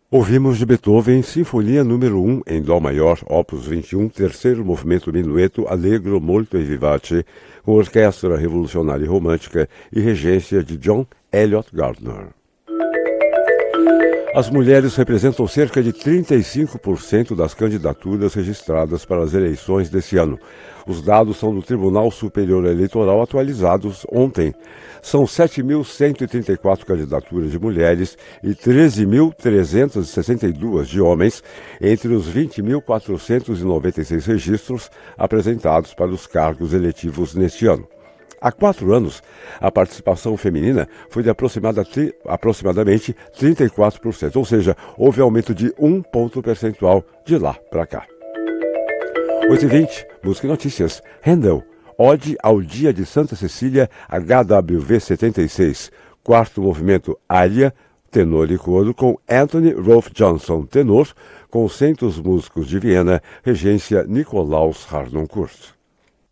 Ouvimos de Beethoven, Sinfonia número 1 em Dó maior, opus 21, terceiro movimento minueto Allegro molto e vivace, com orquestra revolucionária e romântica e regência de John Eliot Gardner. As mulheres representam cerca de 35% das candidaturas registradas para as eleições desse ano. Os dados são do Tribunal Superior Eleitoral atualizados ontem. São 7.134 candidaturas de mulheres e 13.362 de homens, entre os 20.496 registros apresentados para os cargos eletivos neste ano. Há 4 anos, a participação feminina foi de aproximadamente 34%, ou seja, houve aumento de 1 ponto percentual de lá para cá. 8h20, música e notícias. Handel, Ode ao Dia de Santa Cecília, HWV 76, quarto movimento Ária, tenor e coro, com Anthony Rolfe Johnson, tenor, com Centros Músicos de Viena, regência Nikolaus Harnoncourt.